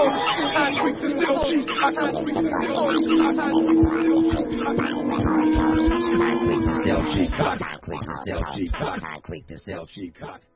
I'm quick to sell cheap. I'm quick to sell cheap. I'm quick to sell cheap. I'm quick to sell cheap. I'm quick to sell cheap.